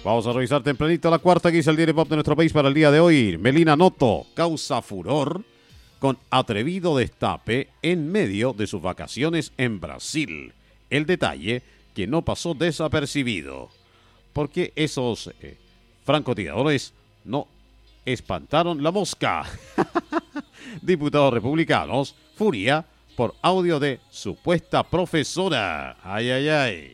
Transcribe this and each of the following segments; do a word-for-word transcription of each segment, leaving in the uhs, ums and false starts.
Vamos a revisar tempranito la cuarta que dice el diario Pop de nuestro país para el día de hoy. Melina Noto causa furor con atrevido destape en medio de sus vacaciones en Brasil. El detalle que no pasó desapercibido, porque esos eh, francotiradores no espantaron la mosca. Diputados republicanos, furia por audio de supuesta profesora. Ay, ay, ay.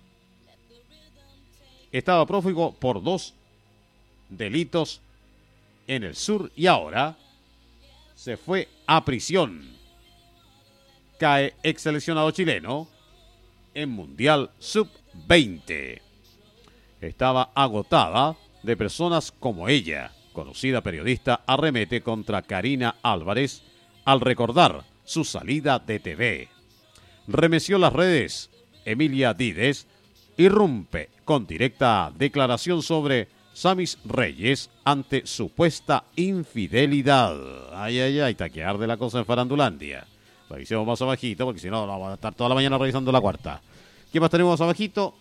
Estaba prófugo por dos delitos en el sur y ahora se fue a prisión. Cae ex seleccionado chileno en Mundial sub veinte. Estaba agotada de personas como ella. Conocida periodista arremete contra Karina Álvarez al recordar su salida de T V. Remeció las redes. Emilia Dides irrumpe con directa declaración sobre Samis Reyes ante supuesta infidelidad. Ay, ay, ay, taquear de la cosa en Farandulandia. Revisemos más abajito, porque si no, no vamos a estar toda la mañana revisando la cuarta. ¿Qué más tenemos más abajito?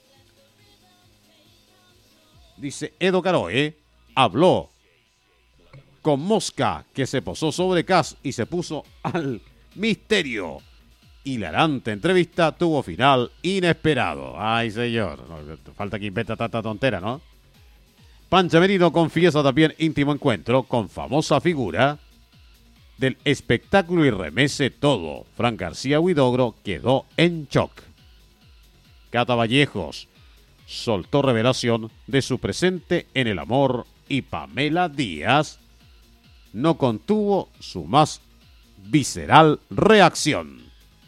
Dice Edo Caroe, habló con Mosca, que se posó sobre Cas y se puso al misterio. Hilarante entrevista tuvo final inesperado. Ay, señor. No, falta que inventa tanta tontera, ¿no? Pancha Merino confiesa también íntimo encuentro con famosa figura del espectáculo y remece todo. Fran García Huidobro quedó en shock. Cata Vallejos soltó revelación de su presente en el amor y Pamela Díaz no contuvo su más visceral reacción.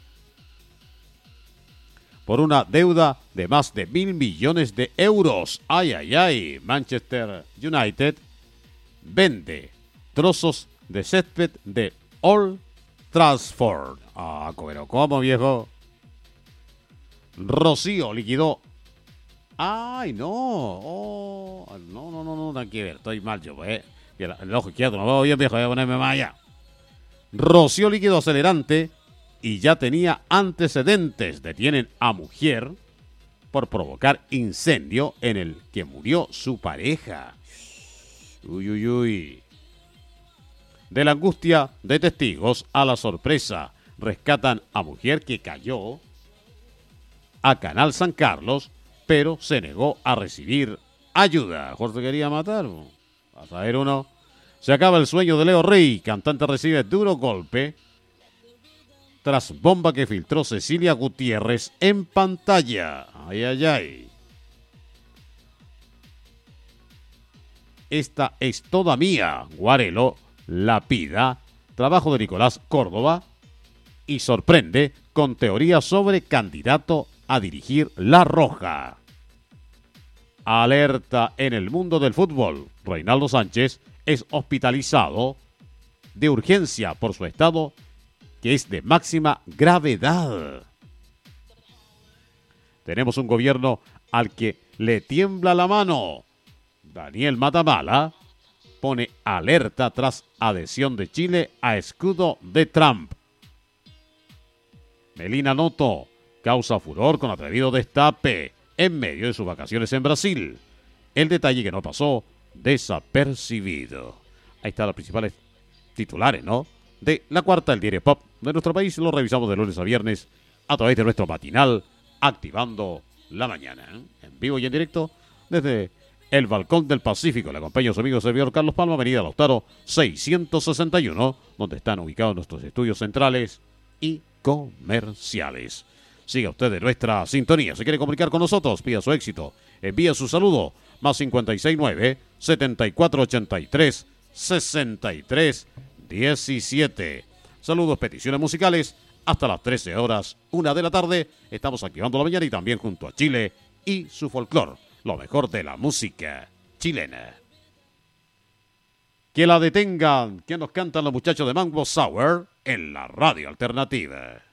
Por una deuda de más de mil millones de euros. Ay, ay, ay. Manchester United vende trozos de césped de Old Trafford. Ah, pero ¿cómo, viejo? Rocío liquidó. Ay, no. Oh, no, no, no, no, no hay que ver. Estoy mal yo, pues. El, el ojo izquierdo no veo bien, viejo. Voy a ponerme más allá. Rocío líquido acelerante y ya tenía antecedentes. Detienen a mujer por provocar incendio en el que murió su pareja. Uy, uy, uy. De la angustia de testigos a la sorpresa, rescatan a mujer que cayó a Canal San Carlos, pero se negó a recibir ayuda. Jorge quería matar. A saber uno. Se acaba el sueño de Leo Rey. Cantante recibe duro golpe tras bomba que filtró Cecilia Gutiérrez en pantalla. Ay, ay, ay. Esta es toda mía. Guarelo la pida. Trabajo de Nicolás Córdoba. Y sorprende con teoría sobre candidato a dirigir La Roja. Alerta en el mundo del fútbol. Reinaldo Sánchez es hospitalizado de urgencia por su estado, que es de máxima gravedad. Tenemos un gobierno al que le tiembla la mano. Daniel Matamala pone alerta tras adhesión de Chile a escudo de Trump. Melina Noto causa furor con atrevido destape en medio de sus vacaciones en Brasil. El detalle que no pasó desapercibido. Ahí están los principales titulares, ¿no? De la cuarta del diario Pop de nuestro país. Lo revisamos de lunes a viernes a través de nuestro matinal Activando la Mañana. En vivo y en directo desde el Balcón del Pacífico. Le acompaña su amigo servidor Carlos Palma, avenida Lautaro seiscientos sesenta y uno, donde están ubicados nuestros estudios centrales y comerciales. Siga usted de nuestra sintonía. Si quiere comunicar con nosotros, pida su éxito. Envía su saludo. Más cincuenta y seis nueve, setenta y cuatro ochenta y tres, sesenta y tres diecisiete. Saludos, peticiones musicales. Hasta las trece horas, una de la tarde. Estamos activando la mañana y también junto a Chile y su folclore. Lo mejor de la música chilena. Que la detengan. Que nos cantan los muchachos de Mango Sour en la radio alternativa.